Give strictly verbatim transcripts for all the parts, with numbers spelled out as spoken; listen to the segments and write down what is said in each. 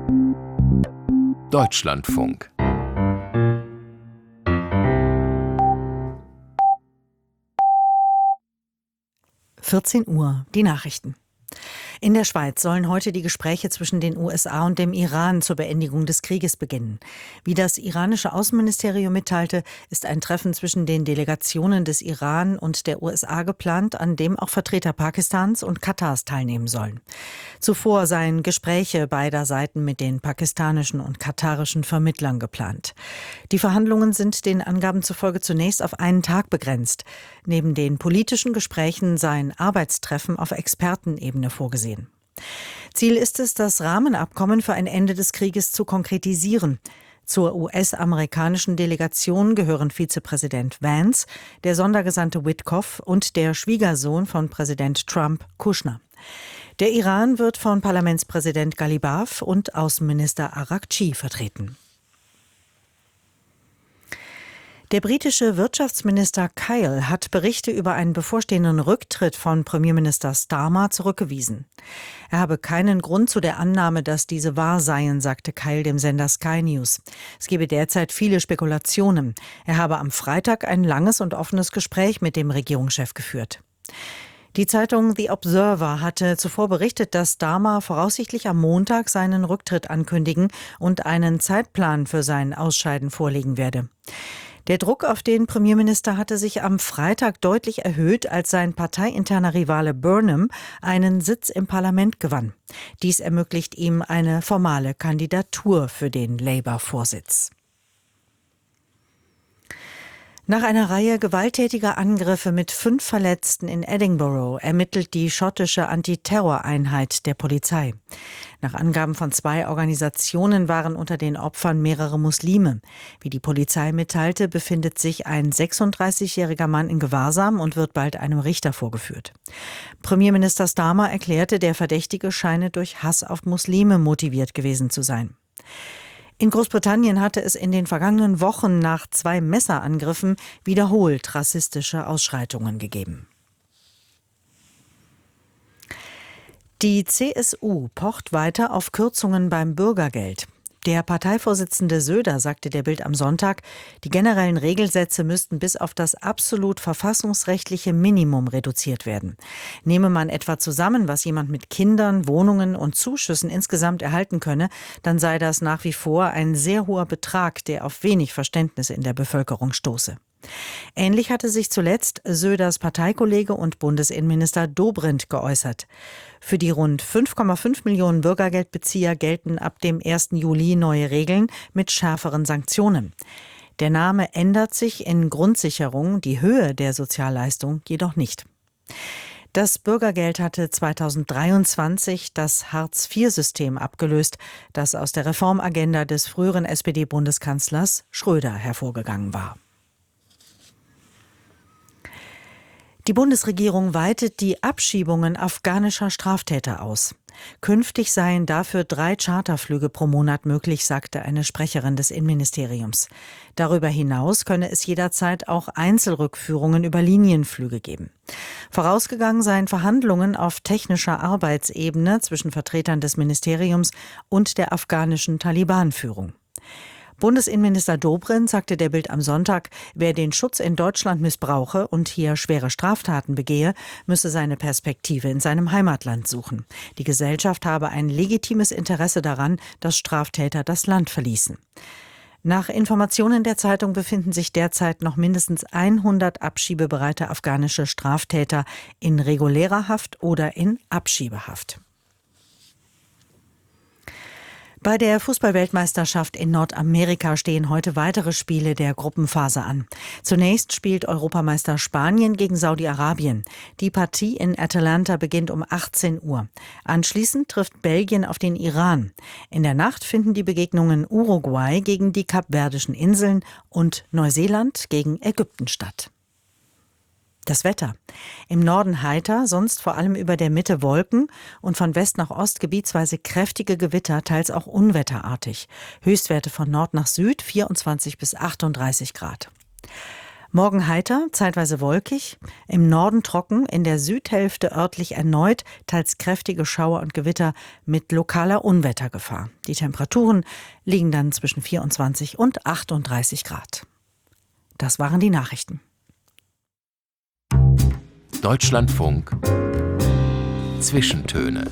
Deutschlandfunk. vierzehn Uhr, die Nachrichten. In der Schweiz sollen heute die Gespräche zwischen den U S A und dem Iran zur Beendigung des Krieges beginnen. Wie das iranische Außenministerium mitteilte, ist ein Treffen zwischen den Delegationen des Iran und der U S A geplant, an dem auch Vertreter Pakistans und Katars teilnehmen sollen. Zuvor seien Gespräche beider Seiten mit den pakistanischen und katarischen Vermittlern geplant. Die Verhandlungen sind den Angaben zufolge zunächst auf einen Tag begrenzt. Neben den politischen Gesprächen seien Arbeitstreffen auf Expertenebene vorgesehen. Ziel ist es, das Rahmenabkommen für ein Ende des Krieges zu konkretisieren. Zur U S-amerikanischen Delegation gehören Vizepräsident Vance, der Sondergesandte Witkoff und der Schwiegersohn von Präsident Trump, Kushner. Der Iran wird von Parlamentspräsident Ghalibaf und Außenminister Araghchi vertreten. Der britische Wirtschaftsminister Kyle hat Berichte über einen bevorstehenden Rücktritt von Premierminister Starmer zurückgewiesen. Er habe keinen Grund zu der Annahme, dass diese wahr seien, sagte Kyle dem Sender Sky News. Es gebe derzeit viele Spekulationen. Er habe am Freitag ein langes und offenes Gespräch mit dem Regierungschef geführt. Die Zeitung The Observer hatte zuvor berichtet, dass Starmer voraussichtlich am Montag seinen Rücktritt ankündigen und einen Zeitplan für sein Ausscheiden vorlegen werde. Der Druck auf den Premierminister hatte sich am Freitag deutlich erhöht, als sein parteiinterner Rivale Burnham einen Sitz im Parlament gewann. Dies ermöglicht ihm eine formale Kandidatur für den Labour-Vorsitz. Nach einer Reihe gewalttätiger Angriffe mit fünf Verletzten in Edinburgh ermittelt die schottische Antiterroreinheit der Polizei. Nach Angaben von zwei Organisationen waren unter den Opfern mehrere Muslime. Wie die Polizei mitteilte, befindet sich ein sechsunddreißigjähriger Mann in Gewahrsam und wird bald einem Richter vorgeführt. Premierminister Starmer erklärte, der Verdächtige scheine durch Hass auf Muslime motiviert gewesen zu sein. In Großbritannien hatte es in den vergangenen Wochen nach zwei Messerangriffen wiederholt rassistische Ausschreitungen gegeben. Die C S U pocht weiter auf Kürzungen beim Bürgergeld. Der Parteivorsitzende Söder sagte der Bild am Sonntag, die generellen Regelsätze müssten bis auf das absolut verfassungsrechtliche Minimum reduziert werden. Nehme man etwa zusammen, was jemand mit Kindern, Wohnungen und Zuschüssen insgesamt erhalten könne, dann sei das nach wie vor ein sehr hoher Betrag, der auf wenig Verständnis in der Bevölkerung stoße. Ähnlich hatte sich zuletzt Söders Parteikollege und Bundesinnenminister Dobrindt geäußert. Für die rund fünf Komma fünf Millionen Bürgergeldbezieher gelten ab dem ersten Juli neue Regeln mit schärferen Sanktionen. Der Name ändert sich in Grundsicherung, die Höhe der Sozialleistung jedoch nicht. Das Bürgergeld hatte zweitausenddreiundzwanzig das Hartz-vier-System abgelöst, das aus der Reformagenda des früheren S P D-Bundeskanzlers Schröder hervorgegangen war. Die Bundesregierung weitet die Abschiebungen afghanischer Straftäter aus. Künftig seien dafür drei Charterflüge pro Monat möglich, sagte eine Sprecherin des Innenministeriums. Darüber hinaus könne es jederzeit auch Einzelrückführungen über Linienflüge geben. Vorausgegangen seien Verhandlungen auf technischer Arbeitsebene zwischen Vertretern des Ministeriums und der afghanischen Taliban-Führung. Bundesinnenminister Dobrindt sagte der Bild am Sonntag, wer den Schutz in Deutschland missbrauche und hier schwere Straftaten begehe, müsse seine Perspektive in seinem Heimatland suchen. Die Gesellschaft habe ein legitimes Interesse daran, dass Straftäter das Land verließen. Nach Informationen der Zeitung befinden sich derzeit noch mindestens hundert abschiebebereite afghanische Straftäter in regulärer Haft oder in Abschiebehaft. Bei der Fußball-Weltmeisterschaft in Nordamerika stehen heute weitere Spiele der Gruppenphase an. Zunächst spielt Europameister Spanien gegen Saudi-Arabien. Die Partie in Atlanta beginnt um achtzehn Uhr. Anschließend trifft Belgien auf den Iran. In der Nacht finden die Begegnungen Uruguay gegen die Kapverdischen Inseln und Neuseeland gegen Ägypten statt. Das Wetter. Im Norden heiter, sonst vor allem über der Mitte Wolken und von West nach Ost gebietsweise kräftige Gewitter, teils auch unwetterartig. Höchstwerte von Nord nach Süd vierundzwanzig bis achtunddreißig Grad. Morgen heiter, zeitweise wolkig, im Norden trocken, in der Südhälfte örtlich erneut teils kräftige Schauer und Gewitter mit lokaler Unwettergefahr. Die Temperaturen liegen dann zwischen vierundzwanzig und achtunddreißig Grad. Das waren die Nachrichten. Deutschlandfunk Zwischentöne.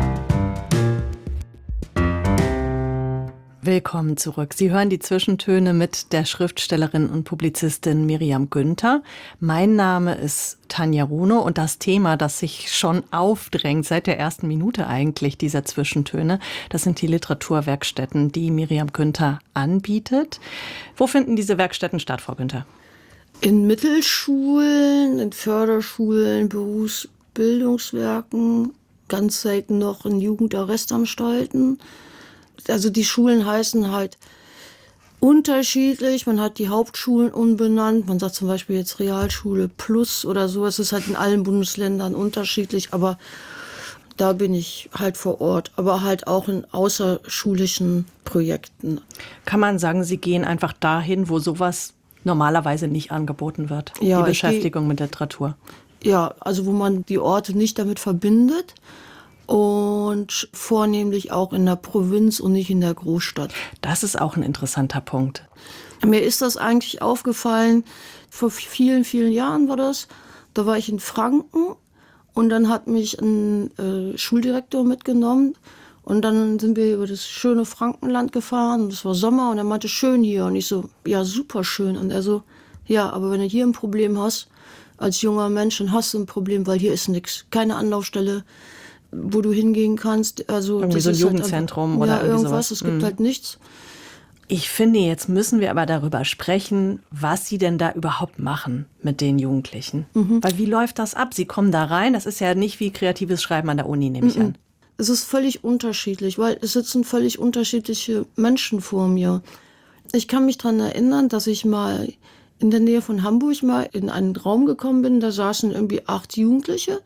Willkommen zurück. Sie hören die Zwischentöne mit der Schriftstellerin und Publizistin Miriam Günther. Mein Name ist Tanja Runo und das Thema, das sich schon aufdrängt, seit der ersten Minute eigentlich dieser Zwischentöne, das sind die Literaturwerkstätten, die Miriam Günther anbietet. Wo finden diese Werkstätten statt, Frau Günther? In Mittelschulen, in Förderschulen, Berufsbildungswerken, ganz selten noch in Jugendarrestanstalten. Also die Schulen heißen halt unterschiedlich. Man hat die Hauptschulen umbenannt. Man sagt zum Beispiel jetzt Realschule Plus oder so. Es ist halt in allen Bundesländern unterschiedlich, aber da bin ich halt vor Ort. Aber halt auch in außerschulischen Projekten. Kann man sagen, Sie gehen einfach dahin, wo sowas normalerweise nicht angeboten wird? Ja, die Beschäftigung geh, mit Literatur. Ja, also wo man die Orte nicht damit verbindet. Und vornehmlich auch in der Provinz und nicht in der Großstadt. Das ist auch ein interessanter Punkt. Mir ist das eigentlich aufgefallen, vor vielen, vielen Jahren war das. Da war ich in Franken und dann hat mich ein äh, Schuldirektor mitgenommen. Und dann sind wir über das schöne Frankenland gefahren und es war Sommer und er meinte, schön hier. Und ich so, ja, super schön. Und er so, ja, aber wenn du hier ein Problem hast, als junger Mensch, dann hast du ein Problem, weil hier ist nichts, keine Anlaufstelle, wo du hingehen kannst. Also irgendwie das so ein ist Jugendzentrum halt, oder ja, irgendwie irgendwas. sowas. Es gibt mhm. halt nichts. Ich finde, jetzt müssen wir aber darüber sprechen, was Sie denn da überhaupt machen mit den Jugendlichen. Mhm. Weil wie läuft das ab? Sie kommen da rein, das ist ja nicht wie kreatives Schreiben an der Uni, nehme ich mhm. an. Es ist völlig unterschiedlich, weil es sitzen völlig unterschiedliche Menschen vor mir. Ich kann mich daran erinnern, dass ich mal in der Nähe von Hamburg mal in einen Raum gekommen bin, da saßen irgendwie acht Jugendliche.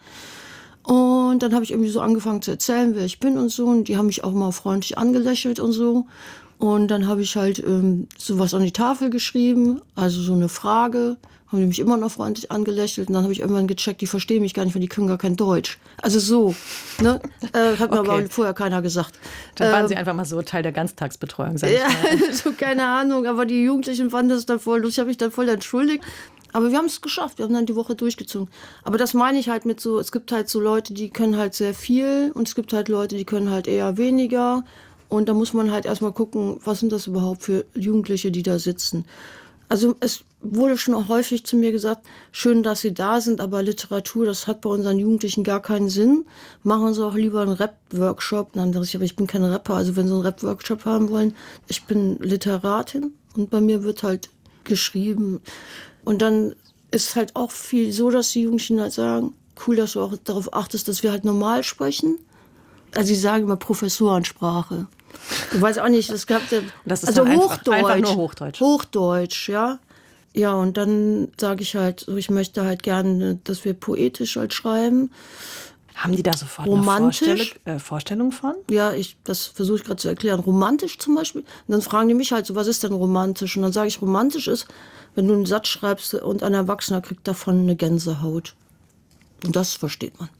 Und dann habe ich irgendwie so angefangen zu erzählen, wer ich bin und so. Und die haben mich auch mal freundlich angelächelt und so. Und dann habe ich halt ähm, sowas an die Tafel geschrieben, also so eine Frage. Haben die mich immer noch freundlich angelächelt. Und dann habe ich irgendwann gecheckt, die verstehen mich gar nicht, weil die können gar kein Deutsch. Also so, ne? Äh, hat mir okay. aber vorher keiner gesagt. Dann waren ähm, Sie einfach mal so Teil der Ganztagsbetreuung, sag ich ja, mal. so keine Ahnung. Aber die Jugendlichen fanden das dann voll lustig. Ich habe mich dann voll entschuldigt. Aber wir haben es geschafft, wir haben dann die Woche durchgezogen. Aber das meine ich halt mit so, es gibt halt so Leute, die können halt sehr viel und es gibt halt Leute, die können halt eher weniger. Und da muss man halt erstmal gucken, was sind das überhaupt für Jugendliche, die da sitzen. Also es wurde schon auch häufig zu mir gesagt, schön, dass Sie da sind, aber Literatur, das hat bei unseren Jugendlichen gar keinen Sinn. Machen Sie auch lieber einen Rap-Workshop. Dann sage ich, aber ich bin kein Rapper, also wenn Sie einen Rap-Workshop haben wollen, ich bin Literatin und bei mir wird halt geschrieben. Und dann ist halt auch viel so, dass die Jugendlichen halt sagen, cool, dass du auch darauf achtest, dass wir halt normal sprechen. Also sie sagen immer Professorensprache. Ich weiß auch nicht, das gab ja, das ist also Hochdeutsch. Einfach, einfach nur Hochdeutsch. Hochdeutsch, ja. Ja, und dann sage ich halt, so, ich möchte halt gerne, dass wir poetisch halt schreiben. Haben die da sofort romantisch, eine Vorstell- äh, Vorstellung von? Ja, ich, das versuche ich gerade zu erklären. Romantisch zum Beispiel. Und dann fragen die mich halt so, was ist denn romantisch? Und dann sage ich, romantisch ist, wenn du einen Satz schreibst und ein Erwachsener kriegt davon eine Gänsehaut. Und das versteht man.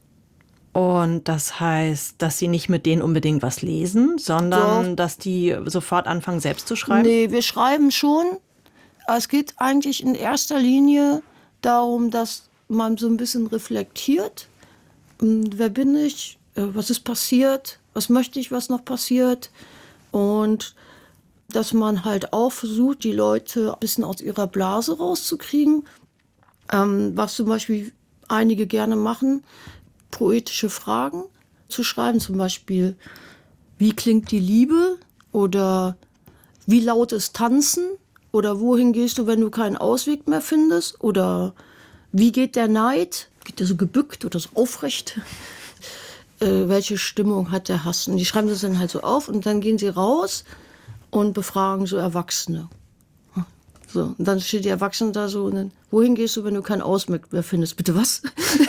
Und das heißt, dass Sie nicht mit denen unbedingt was lesen, sondern so. Dass die sofort anfangen, selbst zu schreiben? Nee, wir schreiben schon. Aber es geht eigentlich in erster Linie darum, dass man so ein bisschen reflektiert. Wer bin ich? Was ist passiert? Was möchte ich, was noch passiert? Und dass man halt auch versucht, die Leute ein bisschen aus ihrer Blase rauszukriegen. Ähm, was zum Beispiel einige gerne machen, poetische Fragen zu schreiben. Zum Beispiel, wie klingt die Liebe? Oder wie laut ist Tanzen? Oder wohin gehst du, wenn du keinen Ausweg mehr findest? Oder wie geht der Neid? Geht der so gebückt oder so aufrecht? Äh, welche Stimmung hat der Hass? Und die schreiben das dann halt so auf und dann gehen sie raus und befragen so Erwachsene. So, und dann steht die Erwachsene da so und dann, wohin gehst du, wenn du keinen Ausweg mehr findest? Bitte was?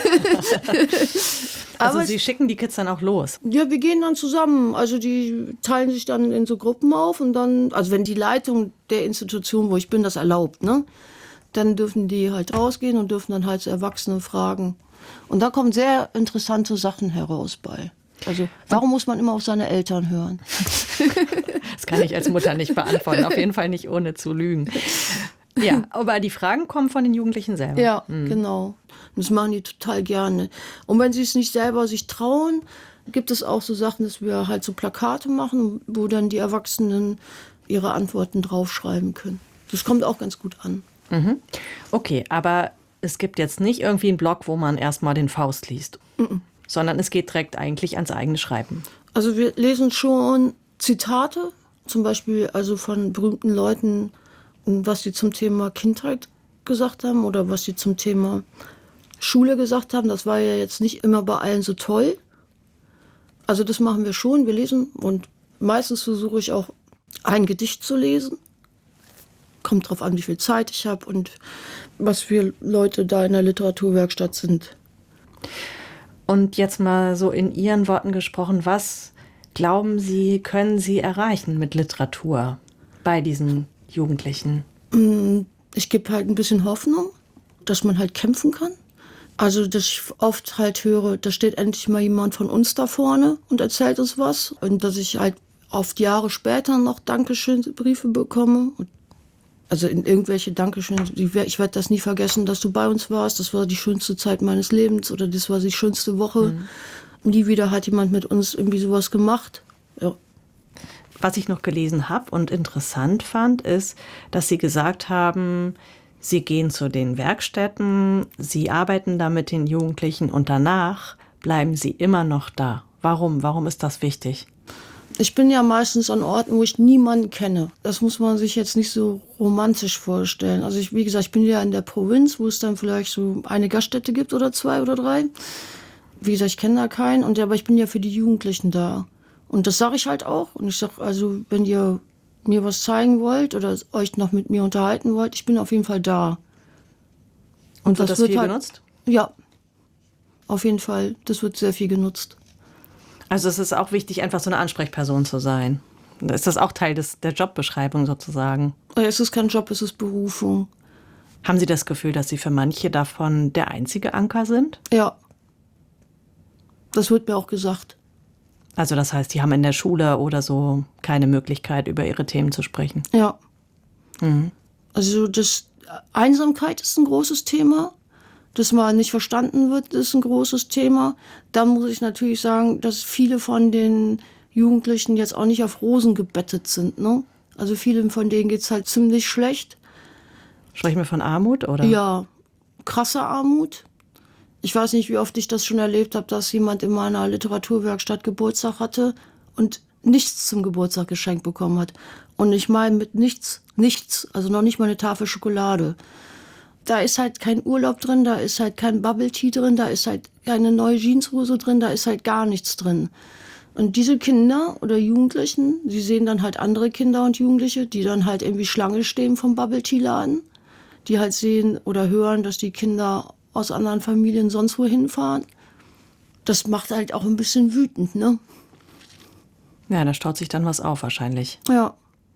Also Aber Sie schicken die Kids dann auch los? Ja, wir gehen dann zusammen. Also die teilen sich dann in so Gruppen auf und dann, also wenn die Leitung der Institution, wo ich bin, das erlaubt, ne? dann dürfen die halt rausgehen und dürfen dann halt so Erwachsene fragen. Und da kommen sehr interessante Sachen heraus bei. Also warum muss man immer auf seine Eltern hören? Das kann ich als Mutter nicht beantworten, auf jeden Fall nicht ohne zu lügen. Ja, aber die Fragen kommen von den Jugendlichen selber. Ja, mhm. genau. Das machen die total gerne. Und wenn sie es nicht selber sich trauen, gibt es auch so Sachen, dass wir halt so Plakate machen, wo dann die Erwachsenen ihre Antworten draufschreiben können. Das kommt auch ganz gut an. Mhm. Okay, aber es gibt jetzt nicht irgendwie einen Blog, wo man erstmal den Faust liest, mhm. sondern es geht direkt eigentlich ans eigene Schreiben. Also wir lesen schon Zitate, zum Beispiel also von berühmten Leuten, was sie zum Thema Kindheit gesagt haben oder was sie zum Thema Schule gesagt haben. Das war ja jetzt nicht immer bei allen so toll. Also das machen wir schon, wir lesen und meistens versuche ich auch ein Gedicht zu lesen. Kommt drauf an, wie viel Zeit ich habe und was für Leute da in der Literaturwerkstatt sind. Und jetzt mal so in Ihren Worten gesprochen, was glauben Sie, können Sie erreichen mit Literatur bei diesen Jugendlichen? Ich gebe halt ein bisschen Hoffnung, dass man halt kämpfen kann. Also, dass ich oft halt höre, da steht endlich mal jemand von uns da vorne und erzählt uns was. Und dass ich halt oft Jahre später noch Dankeschön-Briefe bekomme. Also in irgendwelche Dankeschön. Ich werde das nie vergessen, dass du bei uns warst. Das war die schönste Zeit meines Lebens oder das war die schönste Woche. Mhm. Nie wieder hat jemand mit uns irgendwie sowas gemacht. Ja. Was ich noch gelesen habe und interessant fand, ist, dass Sie gesagt haben, Sie gehen zu den Werkstätten, Sie arbeiten da mit den Jugendlichen und danach bleiben Sie immer noch da. Warum? Warum ist das wichtig? Ich bin ja meistens an Orten, wo ich niemanden kenne. Das muss man sich jetzt nicht so romantisch vorstellen. Also ich, wie gesagt, ich bin ja in der Provinz, wo es dann vielleicht so eine Gaststätte gibt oder zwei oder drei. Wie gesagt, ich kenne da keinen, und aber ich bin ja für die Jugendlichen da. Und das sage ich halt auch. Und ich sage, also wenn ihr mir was zeigen wollt oder euch noch mit mir unterhalten wollt, ich bin auf jeden Fall da. Und, und wird das, das wird viel halt, genutzt? Ja, auf jeden Fall. Das wird sehr viel genutzt. Also es ist auch wichtig, einfach so eine Ansprechperson zu sein. Ist das auch Teil des, der Jobbeschreibung sozusagen? Es ist kein Job, es ist Berufung. Haben Sie das Gefühl, dass Sie für manche davon der einzige Anker sind? Ja. Das wird mir auch gesagt. Also das heißt, die haben in der Schule oder so keine Möglichkeit, über ihre Themen zu sprechen? Ja. Mhm. Also das Einsamkeit ist ein großes Thema. Dass man nicht verstanden wird, ist ein großes Thema. Da muss ich natürlich sagen, dass viele von den Jugendlichen jetzt auch nicht auf Rosen gebettet sind. Ne? Also vielen von denen geht's halt ziemlich schlecht. Sprechen wir von Armut, oder? Ja, krasse Armut. Ich weiß nicht, wie oft ich das schon erlebt habe, dass jemand in meiner Literaturwerkstatt Geburtstag hatte und nichts zum Geburtstag geschenkt bekommen hat. Und ich meine mit nichts, nichts, also noch nicht mal eine Tafel Schokolade. Da ist halt kein Urlaub drin, da ist halt kein Bubble Tea drin, da ist halt keine neue Jeanshose drin, da ist halt gar nichts drin. Und diese Kinder oder Jugendlichen, die sehen dann halt andere Kinder und Jugendliche, die dann halt irgendwie Schlange stehen vom Bubble Tea Laden, die halt sehen oder hören, dass die Kinder aus anderen Familien sonst wo hinfahren. Das macht halt auch ein bisschen wütend, ne? Ja, da staut sich dann was auf wahrscheinlich. Ja.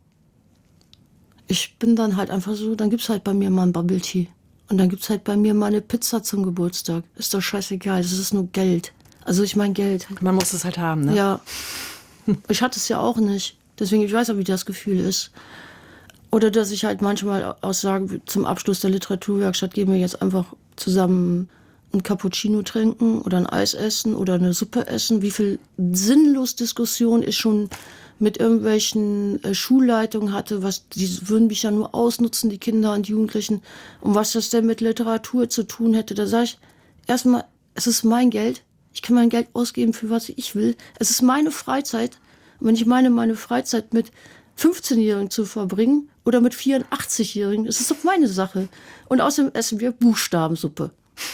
Ich bin dann halt einfach so, dann gibt's halt bei mir mal ein Bubble Tea. Und dann gibt's halt bei mir mal eine Pizza zum Geburtstag. Ist doch scheißegal, das ist nur Geld. Also ich mein Geld. Man muss es halt haben, ne? Ja. Ich hatte es ja auch nicht. Deswegen, ich weiß auch, wie das Gefühl ist. Oder dass ich halt manchmal auch sage, zum Abschluss der Literaturwerkstatt gehen wir jetzt einfach zusammen ein Cappuccino trinken oder ein Eis essen oder eine Suppe essen. Wie viel sinnlos Diskussion ich schon mit irgendwelchen äh, Schulleitungen hatte, was die würden mich ja nur ausnutzen, die Kinder und Jugendlichen. Und was das denn mit Literatur zu tun hätte, da sage ich erstmal, es ist mein Geld. Ich kann mein Geld ausgeben, für was ich will. Es ist meine Freizeit. Und wenn ich meine, meine Freizeit mit fünfzehnjährigen zu verbringen oder mit vierundachtzigjährigen, das ist doch meine Sache. Und außerdem essen wir Buchstabensuppe.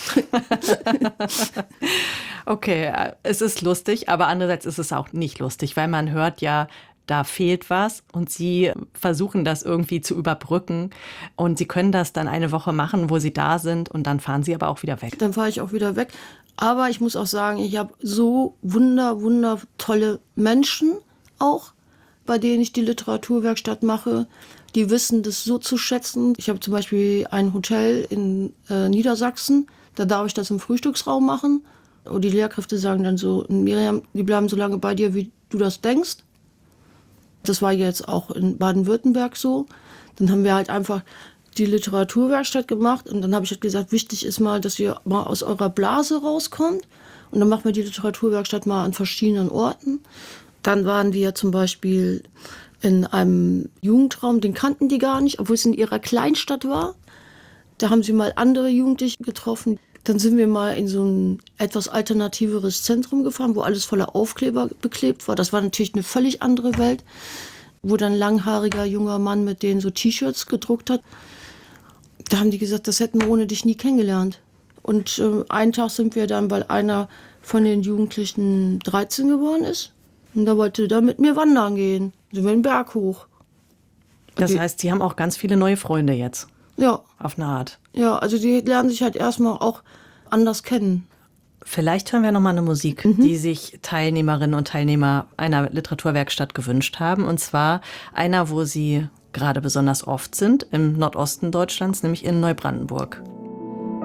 Okay, es ist lustig, aber andererseits ist es auch nicht lustig, weil man hört ja, da fehlt was und Sie versuchen das irgendwie zu überbrücken und Sie können das dann eine Woche machen, wo Sie da sind und dann fahren Sie aber auch wieder weg. Dann fahre ich auch wieder weg. Aber ich muss auch sagen, ich habe so wunder, wunder tolle Menschen auch bei denen ich die Literaturwerkstatt mache, die wissen das so zu schätzen. Ich habe zum Beispiel ein Hotel in äh, Niedersachsen, da darf ich das im Frühstücksraum machen. Und die Lehrkräfte sagen dann so, Miriam, die bleiben so lange bei dir, wie du das denkst. Das war jetzt auch in Baden-Württemberg so. Dann haben wir halt einfach die Literaturwerkstatt gemacht und dann habe ich halt gesagt, wichtig ist mal, dass ihr mal aus eurer Blase rauskommt. Und dann machen wir die Literaturwerkstatt mal an verschiedenen Orten. Dann waren wir zum Beispiel in einem Jugendraum, den kannten die gar nicht, obwohl es in ihrer Kleinstadt war. Da haben sie mal andere Jugendliche getroffen. Dann sind wir mal in so ein etwas alternativeres Zentrum gefahren, wo alles voller Aufkleber beklebt war. Das war natürlich eine völlig andere Welt, wo dann ein langhaariger junger Mann mit denen so T-Shirts gedruckt hat. Da haben die gesagt, das hätten wir ohne dich nie kennengelernt. Und äh, einen Tag sind wir dann, weil einer von den Jugendlichen dreizehn geworden ist. Und da wollte der mit mir wandern gehen. Sind wir den Berg hoch. Das die, heißt, Sie haben auch ganz viele neue Freunde jetzt. Ja. Auf eine Art. Ja, also die lernen sich halt erstmal auch anders kennen. Vielleicht hören wir noch mal eine Musik, mhm. die sich Teilnehmerinnen und Teilnehmer einer Literaturwerkstatt gewünscht haben. Und zwar einer, wo sie gerade besonders oft sind, im Nordosten Deutschlands, nämlich in Neubrandenburg.